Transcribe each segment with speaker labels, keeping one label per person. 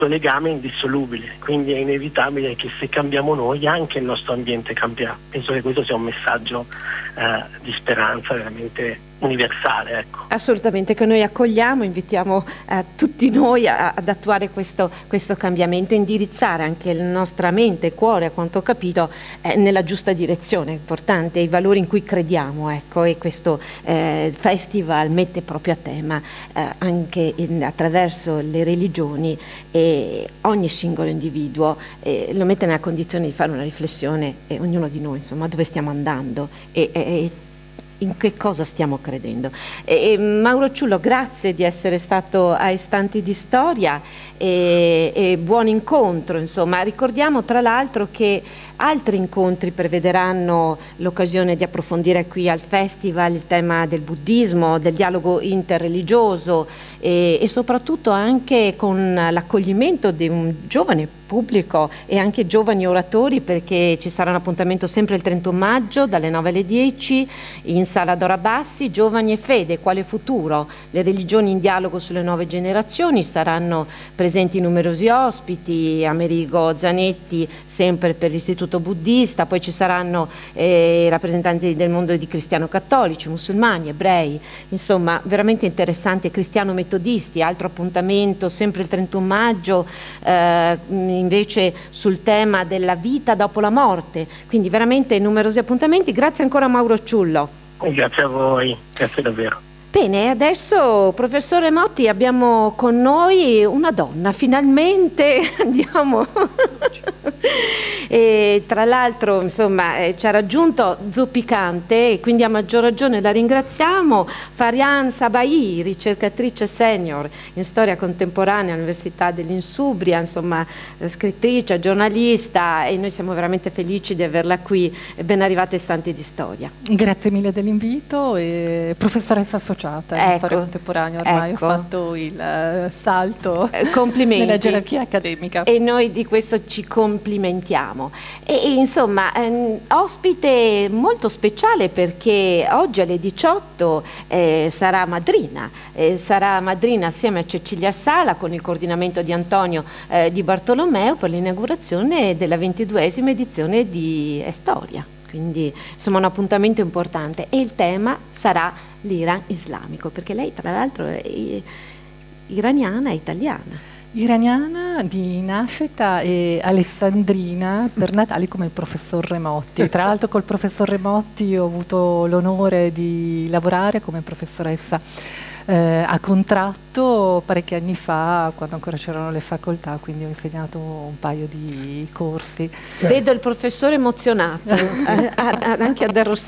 Speaker 1: legame indissolubile, quindi è inevitabile che se cambiamo noi anche il nostro ambiente cambierà. Penso che questo sia un messaggio di speranza veramente universale, ecco.
Speaker 2: Assolutamente, che noi accogliamo, invitiamo tutti noi ad attuare questo cambiamento, indirizzare anche la nostra mente e cuore, a quanto ho capito, nella giusta direzione. È importante, i valori in cui crediamo, ecco, e questo festival mette proprio a tema anche attraverso le religioni e ogni singolo individuo lo mette nella condizione di fare una riflessione, e ognuno di noi, insomma, dove stiamo andando e in che cosa stiamo credendo. Mauro Ciullo, grazie di essere stato a Istanti di Storia e buon incontro, insomma. Ricordiamo tra l'altro che altri incontri prevederanno l'occasione di approfondire qui al festival il tema del buddismo, del dialogo interreligioso e soprattutto anche con l'accoglimento di un giovane pubblico e anche giovani oratori, perché ci sarà un appuntamento sempre il 31 maggio dalle 9 alle 10 in Sala Dora Bassi, Giovani e Fede, quale futuro? Le religioni in dialogo sulle nuove generazioni. Saranno presenti numerosi ospiti, Amerigo Zanetti sempre per l'Istituto Buddista, poi ci saranno rappresentanti del mondo di cristiano-cattolici, musulmani, ebrei, insomma veramente interessante, cristiano-metodisti, altro appuntamento sempre il 31 maggio invece sul tema della vita dopo la morte, quindi veramente numerosi appuntamenti. Grazie ancora a Mauro Ciullo.
Speaker 1: Grazie a voi, grazie davvero.
Speaker 2: Bene, adesso professore Motti abbiamo con noi una donna, finalmente andiamo. E tra l'altro insomma ci ha raggiunto zoppicante e quindi a maggior ragione la ringraziamo. Farian Sabai, ricercatrice senior in storia contemporanea all'Università dell'Insubria, insomma scrittrice, giornalista, e noi siamo veramente felici di averla qui. Ben arrivata a Istanti di Storia.
Speaker 3: Grazie mille dell'invito, e professoressa associata in storia contemporanea, ormai ho fatto il salto nella gerarchia accademica.
Speaker 2: E noi di questo ci complimentiamo. E insomma, ospite molto speciale, perché oggi alle 18 sarà madrina assieme a Cecilia Sala con il coordinamento di Antonio Di Bartolomeo per l'inaugurazione della 22esima edizione di Storia. Quindi insomma un appuntamento importante, e il tema sarà l'Iran islamico, perché lei tra l'altro è iraniana e italiana.
Speaker 3: Iraniana di nascita e alessandrina per natali come il professor Remotti. Tra l'altro col professor Remotti ho avuto l'onore di lavorare come professoressa a contratto parecchi anni fa, quando ancora c'erano le facoltà, quindi ho insegnato un paio di corsi.
Speaker 2: Vedo il professore emozionato, anche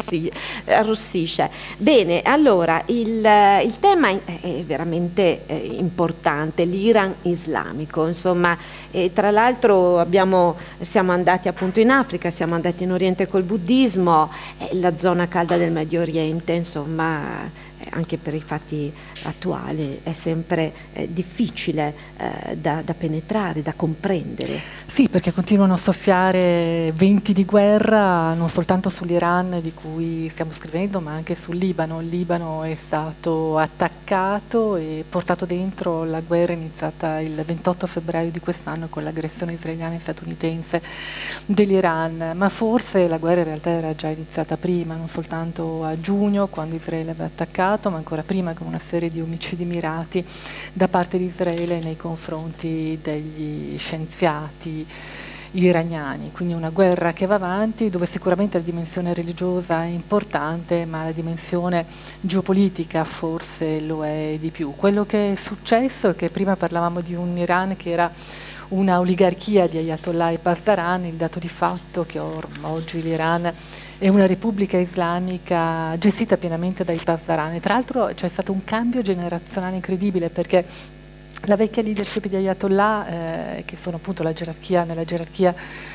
Speaker 2: arrossisce. Bene, allora il tema è veramente importante, l'Iran islamico, insomma, tra l'altro siamo andati appunto in Africa, siamo andati in Oriente col buddismo, la zona calda del Medio Oriente, insomma, anche per i fatti attuali è sempre difficile da penetrare, da comprendere.
Speaker 3: Sì, perché continuano a soffiare venti di guerra non soltanto sull'Iran di cui stiamo scrivendo, ma anche sul Libano. Il Libano è stato attaccato e portato dentro la guerra iniziata il 28 febbraio di quest'anno con l'aggressione israeliana e statunitense dell'Iran, ma forse la guerra in realtà era già iniziata prima, non soltanto a giugno quando Israele aveva attaccato, ma ancora prima con una serie di omicidi mirati da parte di Israele nei confronti degli scienziati iraniani. Quindi una guerra che va avanti, dove sicuramente la dimensione religiosa è importante, ma la dimensione geopolitica forse lo è di più. Quello che è successo è che prima parlavamo di un Iran che era una oligarchia di Ayatollah e Pasdaran, il dato di fatto che oggi l'Iran è una repubblica islamica gestita pienamente dai Pasdaran. E tra l'altro c'è stato un cambio generazionale incredibile, perché la vecchia leadership di Ayatollah, che sono appunto nella gerarchia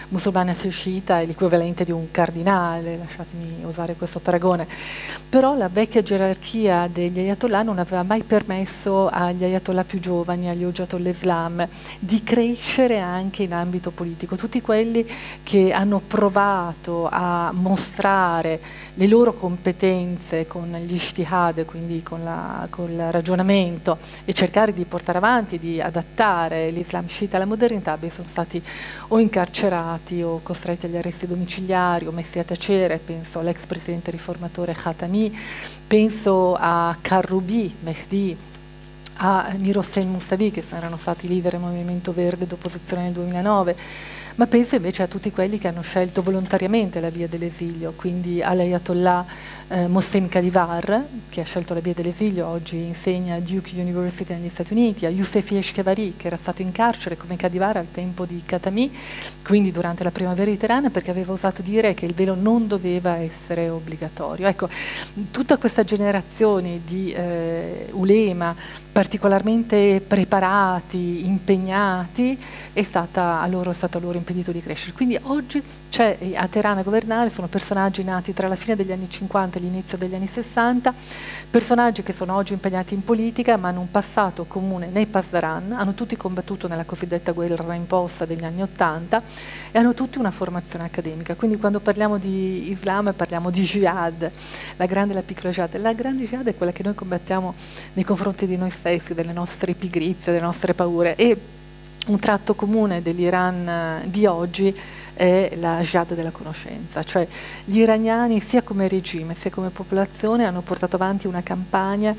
Speaker 3: musulmana sciita è l'equivalente di un cardinale, lasciatemi usare questo paragone. Però la vecchia gerarchia degli ayatollah non aveva mai permesso agli ayatollah più giovani, agli Hujjatul Islam, di crescere anche in ambito politico. Tutti quelli che hanno provato a mostrare le loro competenze con gli ijtihad, quindi con il ragionamento, e cercare di portare avanti, di adattare l'Islam sciita alla modernità, sono stati o incarcerati o costretti agli arresti domiciliari o messi a tacere. Penso all'ex presidente riformatore Khatami, penso a Karoubi, Mehdi, a Mir Hossein Mousavi, che erano stati leader del Movimento Verde d'opposizione nel 2009, ma penso invece a tutti quelli che hanno scelto volontariamente la via dell'esilio, quindi all'Ayatollah Mohsen Kadivar, che ha scelto la via dell'esilio, oggi insegna a Duke University negli Stati Uniti, a Youssef Eshkevari, che era stato in carcere come Kadivar al tempo di Khatami, quindi durante la primavera iraniana, perché aveva osato dire che il velo non doveva essere obbligatorio. Ecco, tutta questa generazione di ulema particolarmente preparati, impegnati, è stato a loro impedito di crescere. Quindi oggi c'è a Teheran a governare, sono personaggi nati tra la fine degli anni 50 e l'inizio degli anni 60, personaggi che sono oggi impegnati in politica ma hanno un passato comune nei Pasdaran, hanno tutti combattuto nella cosiddetta guerra imposta degli anni 80 e hanno tutti una formazione accademica. Quindi quando parliamo di Islam parliamo di jihad, la grande e la piccola jihad. La grande jihad è quella che noi combattiamo nei confronti di noi stessi, delle nostre pigrizie, delle nostre paure, e un tratto comune dell'Iran di oggi è la jihad della conoscenza, cioè gli iraniani sia come regime sia come popolazione hanno portato avanti una campagna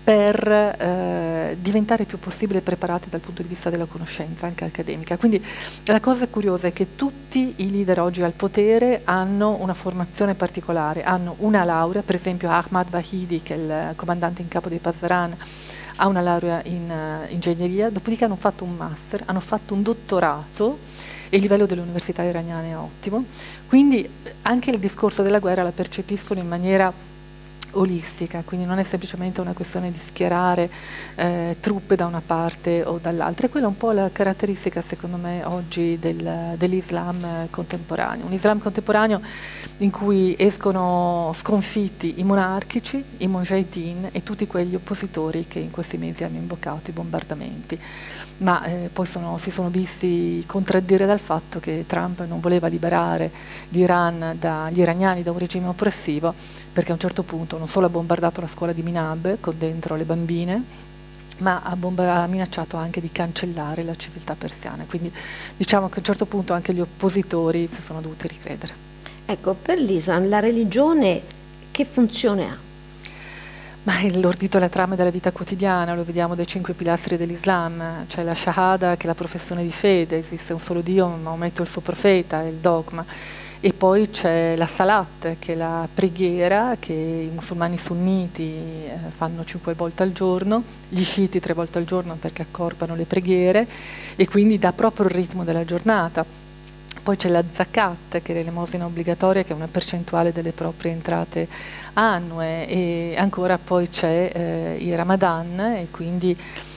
Speaker 3: per diventare il più possibile preparati dal punto di vista della conoscenza, anche accademica. Quindi la cosa curiosa è che tutti i leader oggi al potere hanno una formazione particolare, hanno una laurea, per esempio Ahmad Vahidi, che è il comandante in capo dei Pasdaran, ha una laurea in ingegneria, dopodiché hanno fatto un master, hanno fatto un dottorato e il livello delle università iraniane è ottimo. Quindi anche il discorso della guerra la percepiscono in maniera olistica, quindi non è semplicemente una questione di schierare truppe da una parte o dall'altra, e quella è un po' la caratteristica secondo me oggi dell'Islam contemporaneo, un Islam contemporaneo in cui escono sconfitti i monarchici, i mujahideen e tutti quegli oppositori che in questi mesi hanno imboccato i bombardamenti, ma poi si sono visti contraddire dal fatto che Trump non voleva liberare l'Iran dagli iraniani da un regime oppressivo, perché a un certo punto non solo ha bombardato la scuola di Minab con dentro le bambine, ma ha minacciato anche di cancellare la civiltà persiana. Quindi diciamo che a un certo punto anche gli oppositori si sono dovuti ricredere.
Speaker 2: Ecco, per l'Islam la religione che funzione ha?
Speaker 3: Ma è l'ordito e la trama della vita quotidiana, lo vediamo dai 5 pilastri dell'Islam, c'è la Shahada che è la professione di fede, esiste un solo Dio, Maometto è il suo profeta, è il dogma. E poi c'è la Salat, che è la preghiera che i musulmani sunniti fanno 5 volte al giorno, gli sciiti 3 volte al giorno perché accorpano le preghiere e quindi dà proprio il ritmo della giornata. Poi c'è la Zakat, che è l'elemosina obbligatoria, che è una percentuale delle proprie entrate annue, e ancora poi c'è il Ramadan, e quindi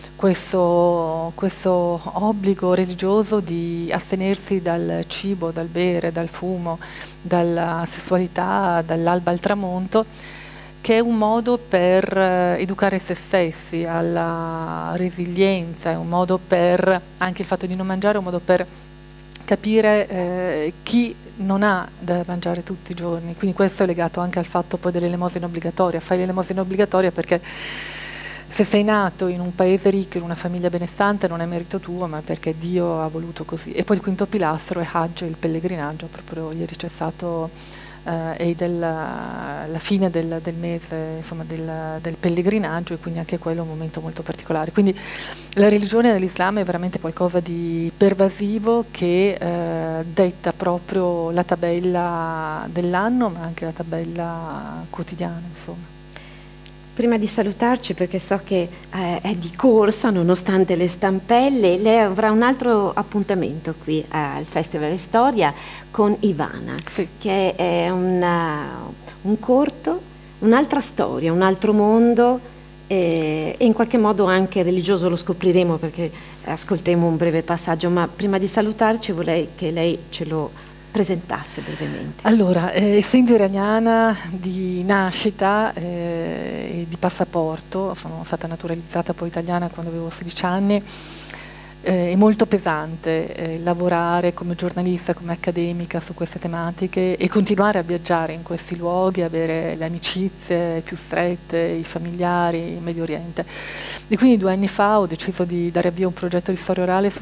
Speaker 3: questo obbligo religioso di astenersi dal cibo, dal bere, dal fumo, dalla sessualità, dall'alba al tramonto, che è un modo per educare se stessi alla resilienza, è un modo per, anche il fatto di non mangiare, è un modo per capire chi non ha da mangiare tutti i giorni. Quindi questo è legato anche al fatto poi dell'elemosina obbligatoria. Fai l'elemosina obbligatoria perché se sei nato in un paese ricco, in una famiglia benestante, non è merito tuo, ma perché Dio ha voluto così. E poi il quinto pilastro è Hajj, il pellegrinaggio. Proprio ieri c'è stato la fine del mese, insomma, del pellegrinaggio, e quindi anche quello è un momento molto particolare. Quindi la religione dell'Islam è veramente qualcosa di pervasivo che detta proprio la tabella dell'anno, ma anche la tabella quotidiana, insomma.
Speaker 2: Prima di salutarci, perché so che è di corsa nonostante le stampelle, lei avrà un altro appuntamento qui al Festival Storia con Ivana,
Speaker 3: sì,
Speaker 2: che è un corto, un'altra storia, un altro mondo, e in qualche modo anche religioso, lo scopriremo perché ascolteremo un breve passaggio, ma prima di salutarci vorrei che lei ce lo presentasse brevemente.
Speaker 3: Allora, essendo iraniana di nascita e di passaporto, sono stata naturalizzata poi italiana quando avevo 16 anni, è molto pesante lavorare come giornalista, come accademica su queste tematiche e continuare a viaggiare in questi luoghi, avere le amicizie più strette, i familiari in Medio Oriente. E quindi 2 anni fa ho deciso di dare avvio a un progetto di storia orale